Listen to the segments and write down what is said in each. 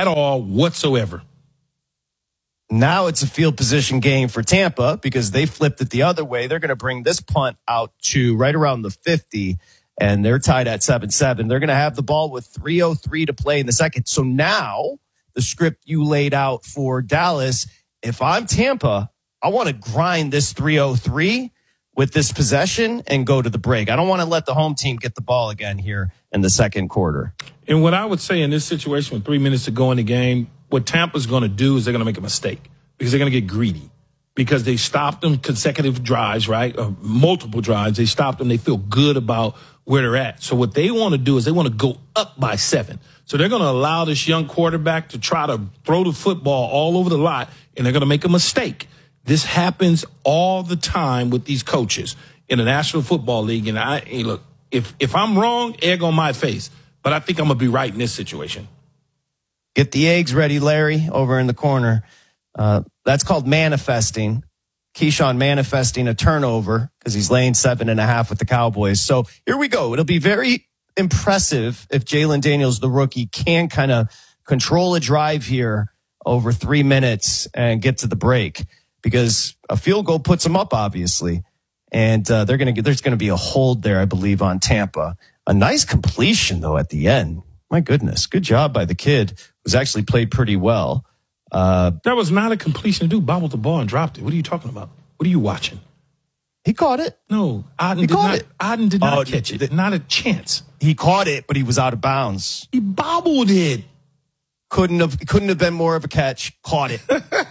at all whatsoever. Now it's a field position game for Tampa because they flipped it the other way. They're going to bring this punt out to right around the 50, and they're tied at 7-7. They're going to have the ball with 3:03 to play in the second. So now the script you laid out for Dallas, if I'm Tampa, I want to grind this 3:03 with this possession and go to the break. I don't want to let the home team get the ball again here in the second quarter. And what I would say in this situation with 3 minutes to go in the game, what Tampa's going to do is they're going to make a mistake because they're going to get greedy because they stopped them consecutive drives, right? Multiple drives. They stopped them. They feel good about where they're at. So what they want to do is they want to go up by 7. So they're going to allow this young quarterback to try to throw the football all over the lot, and they're going to make a mistake. This happens all the time with these coaches in the National Football League. And hey, look, if I'm wrong, egg on my face. But I think I'm going to be right in this situation. Get the eggs ready, Larry, over in the corner. That's called manifesting. Keyshawn manifesting a turnover because he's laying 7.5 with the Cowboys. So here we go. It'll be very impressive if Jalen Daniels, the rookie, can kind of control a drive here over 3 minutes and get to the break because a field goal puts them up, obviously. And there's going to be a hold there, I believe, on Tampa. A nice completion, though, at the end. My goodness. Good job by the kid who's actually played pretty well. That was not a completion. The dude bobbled the ball and dropped it. What are you talking about? What are you watching? He caught it. No, Auden did not catch it. Not a chance. He caught it, but he was out of bounds. He bobbled it. Couldn't have been more of a catch. Caught it.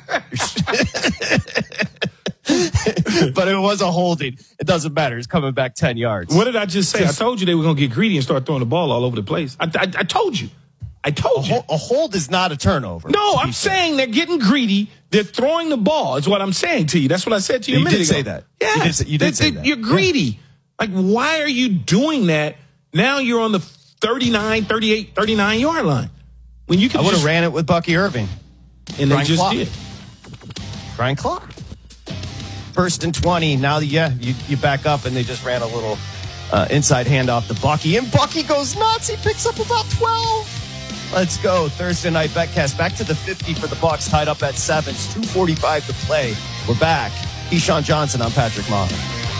But it was a holding. It doesn't matter. It's coming back 10 yards. What did I just say? I told you they were going to get greedy and start throwing the ball all over the place. I told you. A hold is not a turnover. No, I'm saying they're getting greedy. They're throwing the ball is what I'm saying to you. That's what I said to you a minute ago. You did say that. Yeah. You did say that. You're greedy. Like, why are you doing that? Now you're on the 39, 38, 39-yard line. When you could I would have ran it with Bucky Irving. And they just did. Grind clock. 1st and 20. Now, you back up, and they just ran a little inside handoff to Bucky. And Bucky goes nuts. He picks up about 12. Let's go. Thursday night betcast. Back to the 50 for the Bucs, tied up at 7. It's 2:45 to play. We're back. Keyshawn Johnson, I'm Patrick Maher.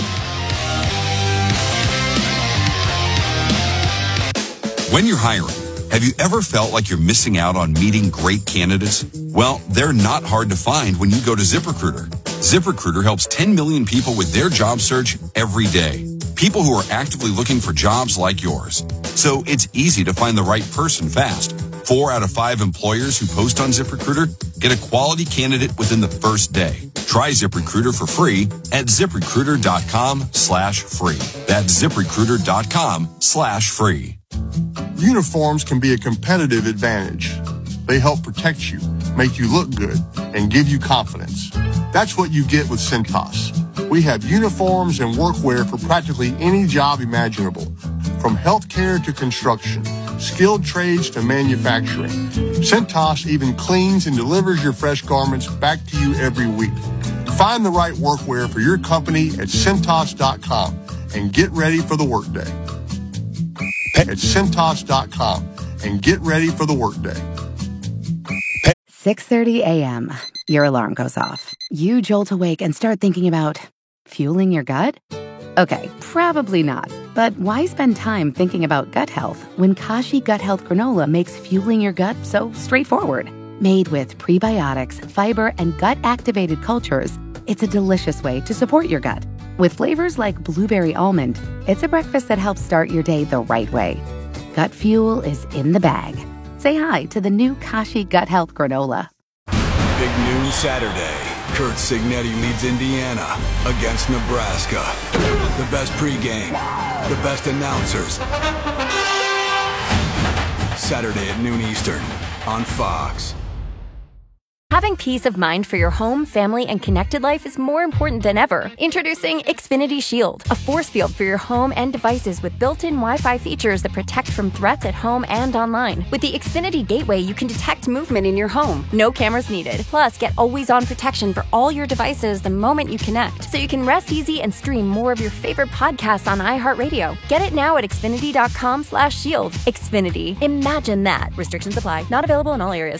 When you're hiring, have you ever felt like you're missing out on meeting great candidates? Well, they're not hard to find when you go to ZipRecruiter. ZipRecruiter helps 10 million people with their job search every day. People who are actively looking for jobs like yours. So it's easy to find the right person fast. 4 out of 5 employers who post on ZipRecruiter get a quality candidate within the first day. Try ZipRecruiter for free at ZipRecruiter.com/free. That's ZipRecruiter.com/free. Uniforms can be a competitive advantage. They help protect you, make you look good, and give you confidence. That's what you get with Cintas. We have uniforms and workwear for practically any job imaginable, from healthcare to construction, skilled trades to manufacturing. Cintas even cleans and delivers your fresh garments back to you every week. Find the right workwear for your company at Cintas.com and get ready for the workday. At Cintas.com and get ready for the workday. 6:30 a.m. Your alarm goes off. You jolt awake and start thinking about fueling your gut? Okay, probably not. But why spend time thinking about gut health when Kashi Gut Health Granola makes fueling your gut so straightforward? Made with prebiotics, fiber, and gut-activated cultures, it's a delicious way to support your gut. With flavors like blueberry almond, it's a breakfast that helps start your day the right way. Gut fuel is in the bag. Say hi to the new Kashi Gut Health Granola. Big noon Saturday. Kurt Signetti leads Indiana against Nebraska. The best pregame, the best announcers. Saturday at noon Eastern on Fox. Having peace of mind for your home, family, and connected life is more important than ever. Introducing Xfinity Shield, a force field for your home and devices with built-in Wi-Fi features that protect from threats at home and online. With the Xfinity Gateway, you can detect movement in your home. No cameras needed. Plus, get always-on protection for all your devices the moment you connect, so you can rest easy and stream more of your favorite podcasts on iHeartRadio. Get it now at Xfinity.com/shield. Xfinity. Imagine that. Restrictions apply. Not available in all areas.